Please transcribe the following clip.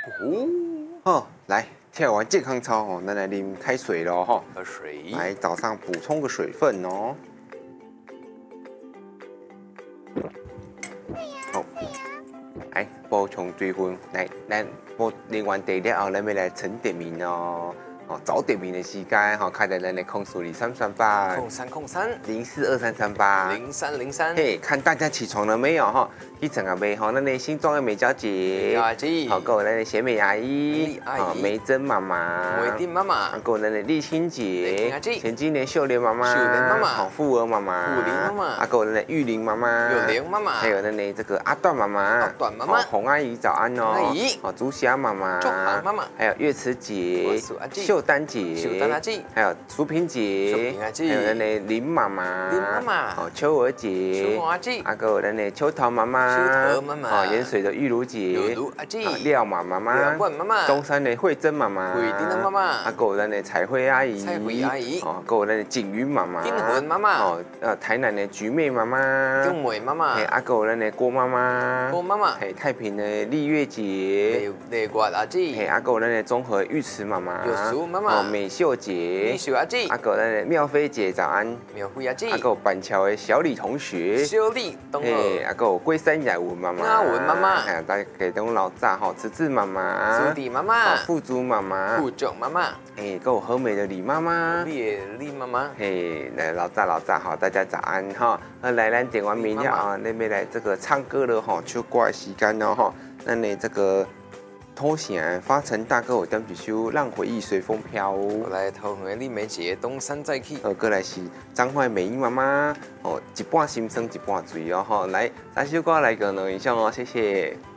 哦，来跳完健康操哦，咱来啉开水咯哈。 喝水。 来早上补充个水分哦。好，来补充水分，来咱补啉完茶了后，咱要来晨点名哦。哦，早点名的时间哈，开在咱的空数0338 042338 0303。 嘿，看大家起床了没有哈？去整个杯哈，那的新庄的美娇姐，好，跟我那的贤美阿姨，好，梅珍妈妈， 梅珍妈妈， 跟我那的丽青姐，前几年秀莲妈妈， 秀莲妈妈， 好，富儿妈妈， 富玲妈妈， 啊，跟我那的玉玲妈妈， 玉玲妈妈， 还有那的这个阿段妈妈， 阿段妈妈， 洪阿姨早安哦， 阿姨， 好，朱霞妈妈， 祝航妈妈， 还有月慈姐，秀丹姐， 秀丹阿姐， 还有淑萍姐， 淑萍阿姐， 还有那的林妈妈， 林妈妈， 好，秋儿姐， 秋儿阿姐， 啊，跟我那的秋桃妈妈， 秋桃妈妈， 好，盐水的玉茹姐， 玉茹阿姐， 廖妈妈， 廖妈妈， 东山的慧珍妈妈， 慧珍的妈妈， 啊，跟我那的彩绘阿姨， 彩绘阿姨， 哦，跟我那的景云妈妈， 景云妈妈， 哦，台南的菊妹妈妈， 菊妹妈妈， 啊，跟我那的郭妈妈， 郭妈妈， 嘿，太平的丽月姐， 丽月阿姐， 嘿，啊，跟我那的综合玉池妈妈， 玉池妈妈， 哦，美秀姐， 美秀阿姐， 啊，跟我那的妙菲姐早安， 妙菲阿姐， 啊，跟我板桥的小李同学， 小李同学， 嘿，啊，跟我龟山雅文妈妈， 雅文妈妈， 哎呀，大家给东老炸哈，慈志妈妈， 慈弟妈妈， 富珠妈妈， 富仲妈妈， 哎，跟我和美的李妈妈， 李妈妈， 嘿，来老炸好，大家早安哈，来咱点完名了啊，那边来这个唱歌了哈，唱歌的时间了哈，那你这个。偷闲发成大哥，有点一首《让回忆随风飘》。 来偷回李美姐东山再起。 过来是彰化美英妈妈哦，一半心酸一半醉哦吼，来3首歌来个两印象哦，谢谢。